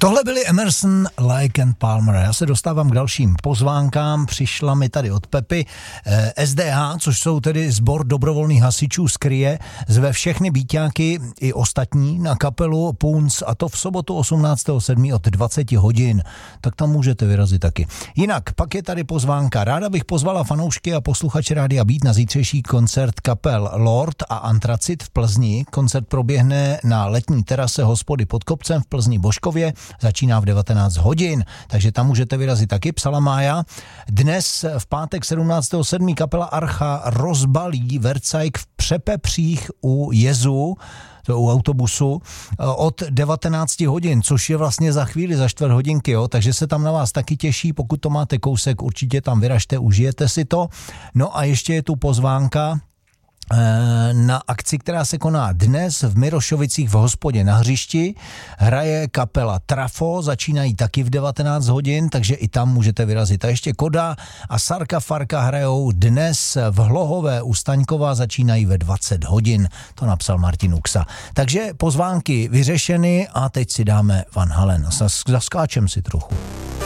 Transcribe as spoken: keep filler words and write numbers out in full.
Tohle byli Emerson, Lake and Palmer. Já se dostávám k dalším pozvánkám. Přišla mi tady od Pepy eh, S D H, což jsou tedy sbor dobrovolných hasičů z Kryje, zve všechny býťáky i ostatní na kapelu Punc, a to v sobotu osmnáctého sedmého od dvacet hodin. Tak tam můžete vyrazit taky. Jinak, pak je tady pozvánka. Ráda bych pozvala fanoušky a posluchače Rádia Beat na zítřejší koncert kapel Lord a Antracit v Plzni. Koncert proběhne na letní terase hospody pod kopcem v Plzni Božkově. Začíná v devatenáct hodin, takže tam můžete vyrazit taky, psala Mája. Dnes v pátek sedmnáctého sedmého kapela Archa rozbalí Vercajk v Přepepřích u Jezu, to u autobusu, od devatenáct hodin, což je vlastně za chvíli, za čtvrt hodinky, jo, takže se tam na vás taky těší, pokud to máte kousek, určitě tam vyražte, užijete si to. No a ještě je tu pozvánka na akci, která se koná dnes v Mirošovicích v hospodě na hřišti. Hraje kapela Trafo, začínají taky v devatenáct hodin, takže i tam můžete vyrazit. A ještě Koda a Sarka Farka hrajou dnes v Hlohové u Staňkova, začínají ve dvacet hodin. To napsal Martin Uxa. Takže pozvánky vyřešeny a teď si dáme Van Halen. Zaskáčem si trochu.